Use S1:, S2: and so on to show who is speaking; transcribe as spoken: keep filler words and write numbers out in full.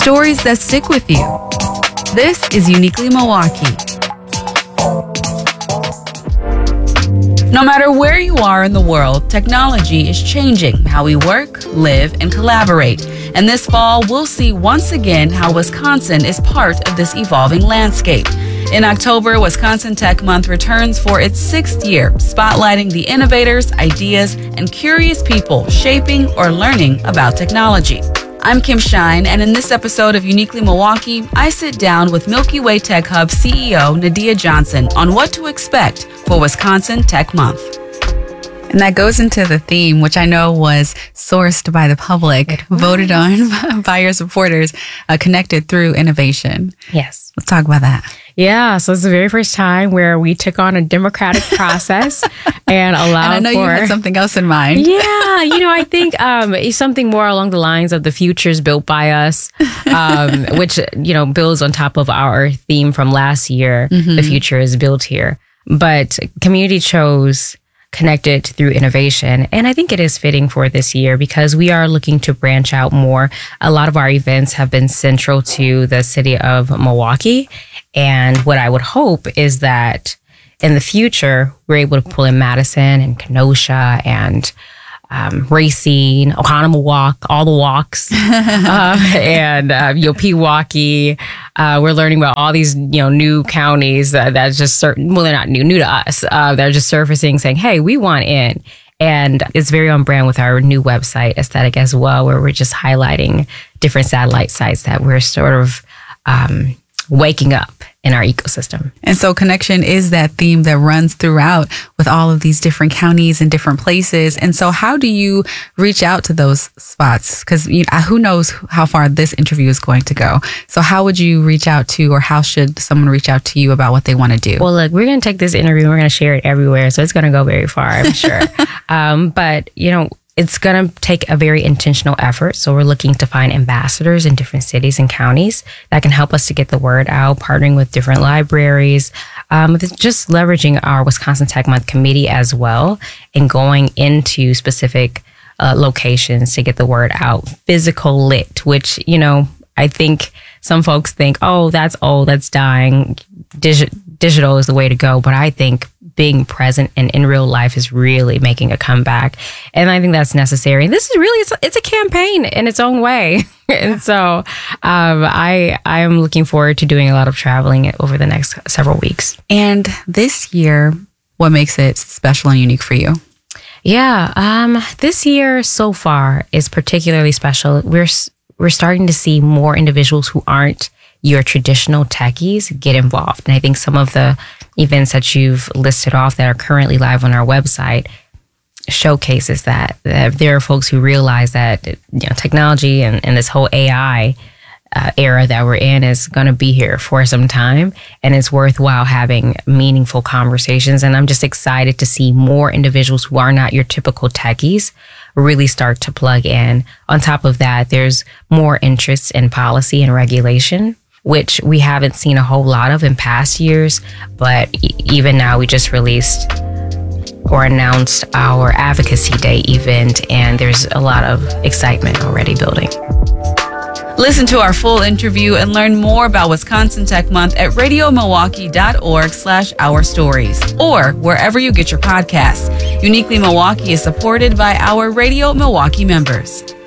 S1: Stories that stick with you. This is Uniquely Milwaukee. No matter where you are in the world, technology is changing how we work, live, and collaborate. And this fall, we'll see once again how Wisconsin is part of this evolving landscape. In October, Wisconsin Tech Month returns for its sixth year, spotlighting the innovators, ideas, and curious people shaping or learning about technology. I'm Kim Shine, and in this episode of Uniquely Milwaukee, I sit down with Milky Way Tech Hub C E O Nadia Johnson on what to expect for Wisconsin Tech Month. And that goes into the theme, which I know was sourced by the public, voted on by your supporters, uh, connected through innovation.
S2: Yes.
S1: Let's talk about that.
S2: Yeah, so it's the very first time where we took on a democratic process and allowed
S1: and I know
S2: for...
S1: you had something else in mind.
S2: Yeah, you know, I think um, it's something more along the lines of the futures built by us, um, which, you know, builds on top of our theme from last year, mm-hmm. The future is built here. But community chose connected through innovation. And I think it is fitting for this year because we are looking to branch out more. A lot of our events have been central to the city of Milwaukee. And what I would hope is that in the future, we're able to pull in Madison and Kenosha and um, Racine, Oconomo Walk, all the walks, uh, and uh, you know, Pewaukee. Uh, we're learning about all these, you know, new counties that that's just certain. Well, they're not new, new to us. Uh, they're just surfacing, saying, "Hey, we want in." And it's very on brand with our new website aesthetic as well, where we're just highlighting different satellite sites that we're sort of um, waking up in our ecosystem.
S1: And so connection is that theme that runs throughout with all of these different counties and different places. And so how do you reach out to those spots? Because you know, who knows how far this interview is going to go. So how would you reach out to, or how should someone reach out to you about what they want to do?
S2: Well, look, we're going to take this interview and we're going to share it everywhere. So it's going to go very far, I'm sure. um, but, you know, it's going to take a very intentional effort. So we're looking to find ambassadors in different cities and counties that can help us to get the word out, partnering with different libraries, um, just leveraging our Wisconsin Tech Month committee as well, and going into specific uh, locations to get the word out. Physical lit, which, you know, I think some folks think, oh, that's old, that's dying. Digi- digital is the way to go. But I think being present and in real life is really making a comeback. And I think that's necessary. This is really, it's a, it's a campaign in its own way. And so um, I, I am looking forward to doing a lot of traveling over the next several weeks.
S1: And this year, what makes it special and unique for you?
S2: Yeah, um, this year so far is particularly special. We're, we're starting to see more individuals who aren't your traditional techies get involved. And I think some of the events that you've listed off that are currently live on our website showcases that, that there are folks who realize that, you know, technology and, and this whole A I uh, era that we're in is going to be here for some time, and it's worthwhile having meaningful conversations. And I'm just excited to see more individuals who are not your typical techies really start to plug in. On top of that, there's more interest in policy and regulation, which we haven't seen a whole lot of in past years. But e- even now, we just released or announced our Advocacy Day event, and there's a lot of excitement already building.
S1: Listen to our full interview and learn more about Wisconsin Tech Month at radiomilwaukee.org slash our stories or wherever you get your podcasts. Uniquely Milwaukee is supported by our Radio Milwaukee members.